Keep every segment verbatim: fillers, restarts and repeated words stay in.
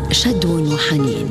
شدو وحنين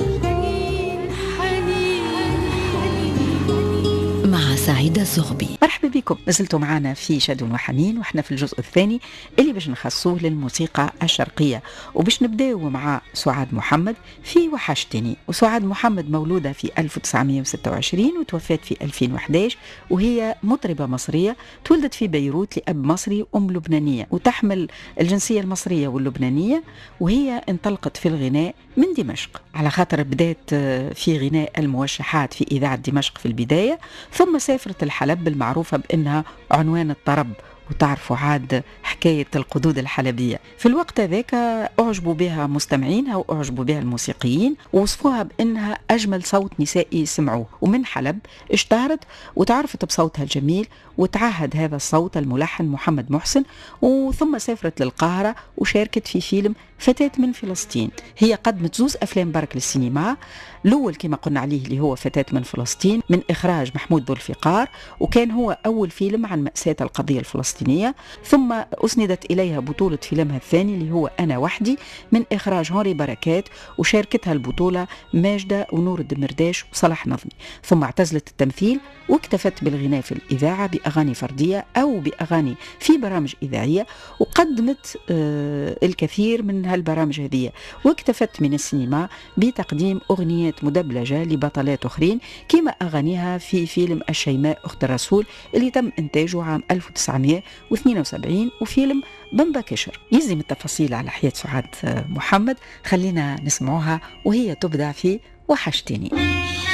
مع سعيدة الزغبي. مرحبا بكم، نزلتوا معنا في شدو وحنين واحنا في الجزء الثاني اللي باش نخصوه للموسيقى الشرقية، وباش نبداو مع سعاد محمد في وحشتني. وسعاد محمد مولودة في ألف وتسعمائة وستة وعشرين وتوفات في ألفين وإحدى عشر، وهي مطربة مصرية تولدت في بيروت لأب مصري وأم لبنانية، وتحمل الجنسية المصرية واللبنانية، وهي انطلقت في الغناء من دمشق على خاطر بدأت في غناء الموشحات في إذاعة دمشق في البداية، ثم سافرت الحلب المعروفة بأنها عنوان الطرب، وتعرفوا عاد حكاية القدود الحلبية. في الوقت ذاك أعجبوا بها مستمعينها وأعجبوا بها الموسيقيين، ووصفوها بأنها أجمل صوت نسائي سمعوه. ومن حلب اشتهرت وتعرفت بصوتها الجميل، وتعهد هذا الصوت الملحن محمد محسن، وثم سافرت للقاهرة وشاركت في فيلم فتاة من فلسطين. هي قدمت زوز أفلام برك للسينما، الأول كما قلنا عليه اللي هو فتاة من فلسطين من إخراج محمود ذو الفقار، وكان هو أول فيلم عن مأساة القضية الفلسطينية. ثم أسندت إليها بطولة فيلمها الثاني اللي هو أنا وحدي من إخراج هنري بركات، وشاركتها البطولة ماجدة ونور الدمرداش وصلاح نظمي. ثم اعتزلت التمثيل واكتفت بالغناء في الإذاعة بأغاني فردية أو بأغاني في برامج إذاعية، وقدمت آه الكثير من هالبرامج هذه، واكتفت من السينما بتقديم أغنيات مدبلجة لبطلات أخرين كما أغانيها في فيلم الشيماء أخت الرسول اللي تم إنتاجه عام ألف وتسعمائة واثنين وسبعين، وفيلم بمبا كشر. يلزم التفاصيل على حياة سعاد محمد، خلينا نسمعوها وهي تبدع في وحشتني.